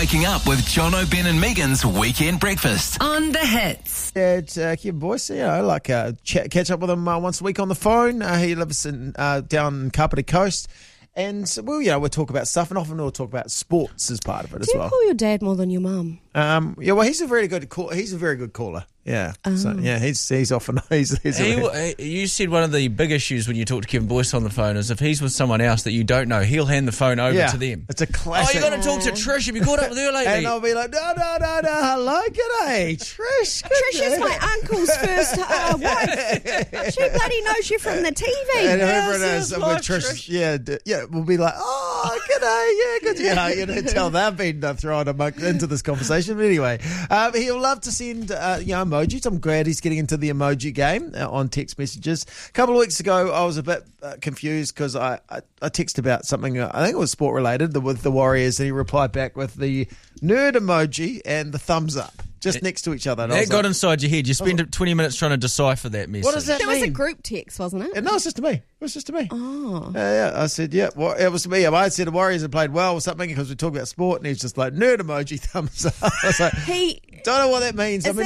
Waking up with Jono, Ben and Megan's Weekend Breakfast. On the hits. Yeah, Kevin Boyce, catch up with him once a week on the phone. He lives in down Kapiti Coast. And, we'll talk about stuff, and often we'll talk about sports as part of it as well. Do you call your dad more than your mum? He's a very good caller. Yeah. So, he's often... You said one of the big issues when you talk to Kevin Boyce on the phone is if he's with someone else that you don't know, he'll hand the phone over to them. It's a classic. Oh, you got to talk to Trish. Have you caught up with her lately? And I'll be like, no, hello, g'day, Trish. Trish is my uncle's first wife. She bloody knows you from the TV. And whoever it is, with Trish, we'll be like, oh, g'day, good. You tell they've been thrown into this conversation. But anyway, he'll love to send, emojis. I'm glad he's getting into the emoji game on text messages. A couple of weeks ago, I was a bit confused because I texted about something, I think it was sport related, with the Warriors, and he replied back with the nerd emoji and the thumbs up. Just next to each other. That got inside your head. You spent 20 minutes trying to decipher that message. What does that mean? It was a group text, wasn't it? No, it's just to me. Oh. I said, well, it was to me. I said the Warriors had played well or something because we talked about sport, and he was just like, nerd emoji, thumbs up. I was like, don't know what that means.